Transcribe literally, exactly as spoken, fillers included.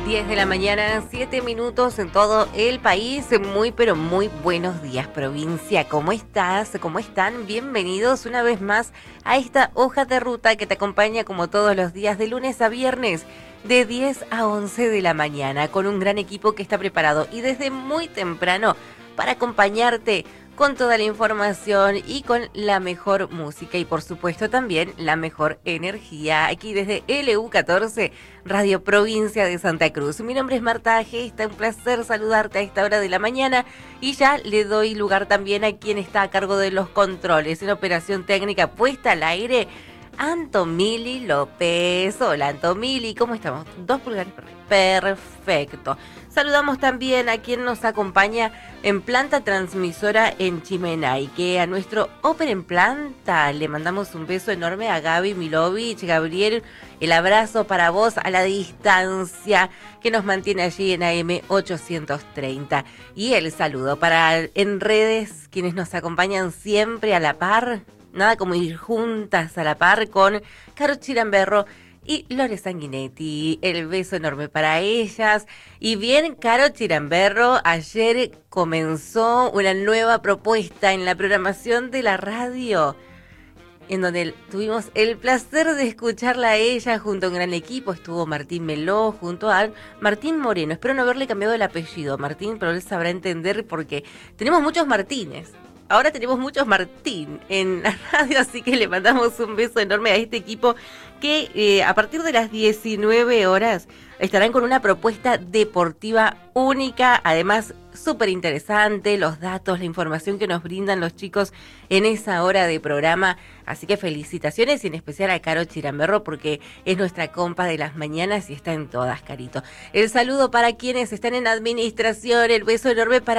diez de la mañana, siete minutos en todo el país. Muy, pero muy buenos días, provincia. ¿Cómo estás? ¿Cómo están? Bienvenidos una vez más a esta hoja de ruta que te acompaña como todos los días de lunes a viernes de diez a once de la mañana con un gran equipo que está preparado y desde muy temprano para acompañarte con toda la información y con la mejor música y por supuesto también la mejor energía aquí desde L U catorce, Radio Provincia de Santa Cruz. Mi nombre es Marta Gesta, un placer saludarte a esta hora de la mañana y ya le doy lugar también a quien está a cargo de los controles en operación técnica puesta al aire, Antomili López. Hola Antomili, ¿cómo estamos? Dos pulgares, perfecto. Saludamos también a quien nos acompaña en planta transmisora en Chimenay, que a nuestro Open en Planta le mandamos un beso enorme a Gaby Milovich. Gabriel, el abrazo para vos a la distancia que nos mantiene allí en A M ochocientos treinta. Y el saludo para en redes, quienes nos acompañan siempre a la par, nada como ir juntas a la par con Caro Chiramberro y Lore Sanguinetti. El beso enorme para ellas. Y bien, Caro Chiramberro, ayer comenzó una nueva propuesta en la programación de la radio, en donde tuvimos el placer de escucharla a ella junto a un gran equipo. Estuvo Martín Meló junto a Martín Moreno. Espero no haberle cambiado el apellido, Martín, pero él sabrá entender porque tenemos muchos Martínez. Ahora tenemos muchos Martín en la radio, así que le mandamos un beso enorme a este equipo que eh, a partir de las diecinueve horas estarán con una propuesta deportiva única, además súper interesante, los datos, la información que nos brindan los chicos en esa hora de programa. Así que felicitaciones y en especial a Caro Chiramberro porque es nuestra compa de las mañanas y está en todas, Carito. El saludo para quienes están en administración, el beso enorme para